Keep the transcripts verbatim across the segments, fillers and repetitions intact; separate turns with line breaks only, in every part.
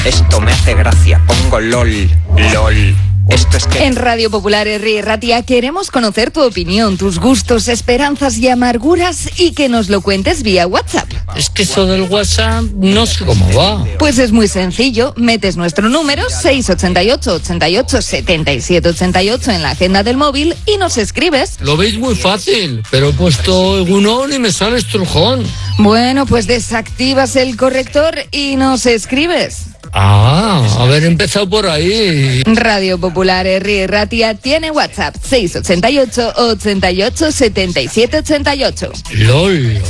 Esto me hace gracia, pongo LOL, LOL. Esto es que...
En Radio Popular Herri y Ratia queremos conocer tu opinión, tus gustos, esperanzas y amarguras y que nos lo cuentes vía WhatsApp.
Es que eso del WhatsApp no sé cómo va.
Pues es muy sencillo, metes nuestro número seis ocho ocho, ochenta y ocho, setenta y siete ochenta y ocho en la agenda del móvil y nos escribes.
Lo veis muy fácil, pero he puesto Egunon y me sale estrujón.
Bueno, pues desactivas el corrector y nos escribes.
Ah, haber empezado por ahí.
Radio Popular Herri y Ratia tiene WhatsApp seis ocho ocho, ochenta y ocho, setenta y siete ochenta y ocho.
LOL.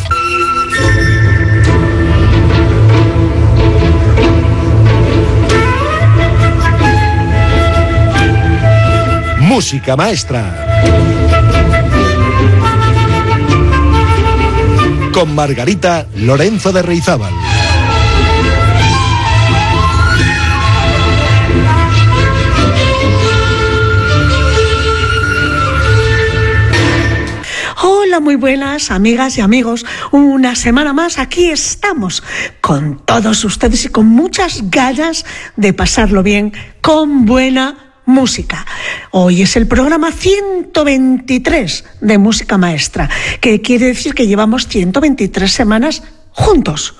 Música maestra. Con Margarita Lorenzo de Reizábal.
Hola, muy buenas amigas y amigos. Una semana más aquí estamos con todos ustedes y con muchas ganas de pasarlo bien con buena música. Hoy es el programa ciento veintitrés de Música Maestra, que quiere decir que llevamos ciento veintitrés semanas juntos.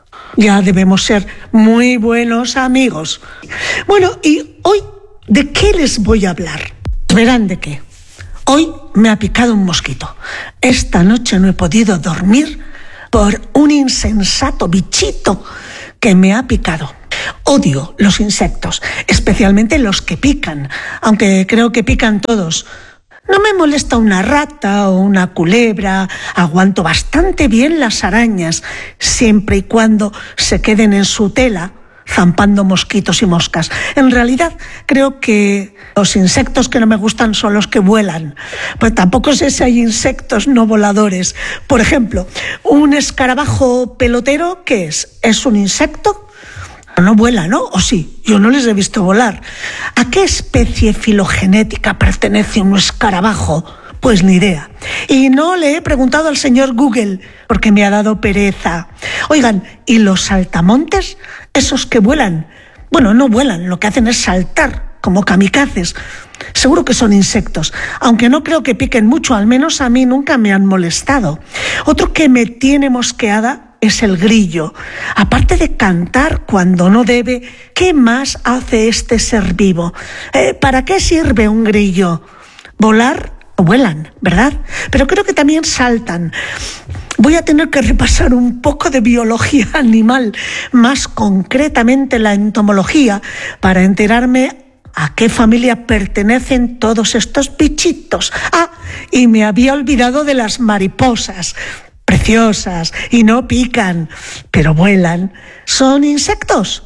Ya debemos ser muy buenos amigos. Bueno, y hoy, ¿de qué les voy a hablar? Verán de qué. Hoy me ha picado un mosquito. Esta noche no he podido dormir por un insensato bichito que me ha picado. Odio los insectos, especialmente los que pican, aunque creo que pican todos. No me molesta una rata o una culebra, aguanto bastante bien las arañas, siempre y cuando se queden en su tela, zampando mosquitos y moscas. En realidad, creo que los insectos que no me gustan son los que vuelan. Pues tampoco sé si hay insectos no voladores. Por ejemplo, un escarabajo pelotero, ¿qué es? ¿Es un insecto? No vuela, ¿no? ¿O sí? Yo no les he visto volar. ¿A qué especie filogenética pertenece un escarabajo? Pues ni idea. Y no le he preguntado al señor Google, porque me ha dado pereza. Oigan, ¿y los saltamontes? Esos que vuelan. Bueno, no vuelan, lo que hacen es saltar, como kamikazes. Seguro que son insectos, aunque no creo que piquen mucho, al menos a mí nunca me han molestado. Otro que me tiene mosqueada es el grillo. Aparte de cantar cuando no debe, ¿qué más hace este ser vivo? Eh, ¿Para qué sirve un grillo? ¿Volar? Vuelan, ¿verdad? Pero creo que también saltan. Voy a tener que repasar un poco de biología animal, más concretamente la entomología, para enterarme a qué familia pertenecen todos estos bichitos. Ah, y me había olvidado de las mariposas. Preciosas y no pican, pero vuelan. ¿Son insectos?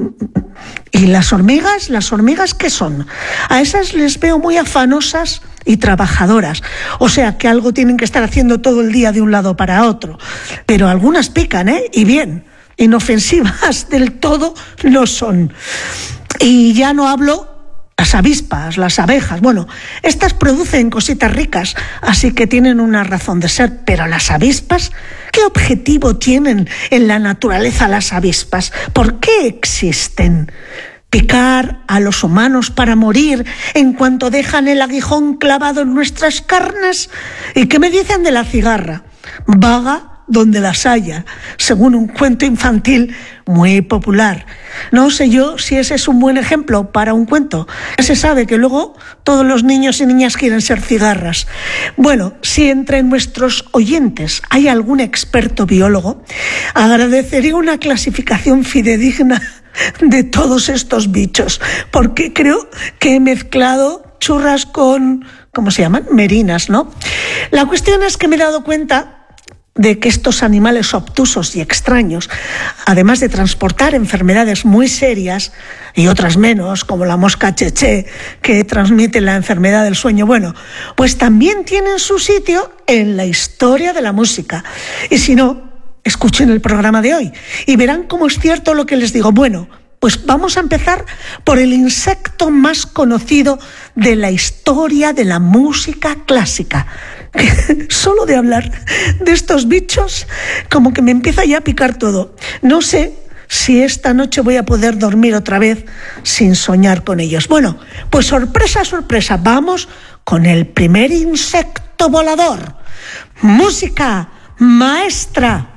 ¿Y las hormigas? ¿Las hormigas qué son? A esas les veo muy afanosas y trabajadoras, o sea que algo tienen que estar haciendo todo el día de un lado para otro. Pero algunas pican, ¿eh? Y bien, inofensivas del todo no son. Y ya no hablo las avispas, las abejas. Bueno, estas producen cositas ricas, así que tienen una razón de ser, pero las avispas, ¿qué objetivo tienen en la naturaleza las avispas? ¿Por qué existen? ¿Picar a los humanos para morir en cuanto dejan el aguijón clavado en nuestras carnes? ¿Y qué me dicen de la cigarra? Vaga donde las haya, según un cuento infantil muy popular. No sé yo si ese es un buen ejemplo para un cuento. Ya se sabe que luego todos los niños y niñas quieren ser cigarras. Bueno, si entre nuestros oyentes hay algún experto biólogo, agradecería una clasificación fidedigna de todos estos bichos, porque creo que he mezclado churras con, ¿cómo se llaman? Merinas, ¿no? La cuestión es que me he dado cuenta de que estos animales obtusos y extraños, además de transportar enfermedades muy serias y otras menos, como la mosca cheche, que transmite la enfermedad del sueño, bueno, pues también tienen su sitio en la historia de la música. Y si no, escuchen el programa de hoy y verán cómo es cierto lo que les digo. Bueno, pues vamos a empezar por el insecto más conocido de la historia de la música clásica. Solo de hablar de estos bichos, como que me empieza ya a picar todo. No sé si esta noche voy a poder dormir otra vez sin soñar con ellos. Bueno, pues sorpresa, sorpresa, vamos con el primer insecto volador. Música maestra.